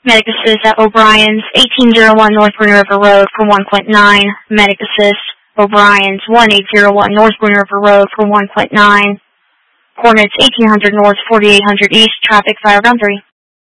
Medic assist at O'Brien's 1801 North Green River Road for 1.9. Medic assist O'Brien's 1801 North Green River Road for 1.9. Coordinates 1800 North, 4800 East. Traffic 5 on 3.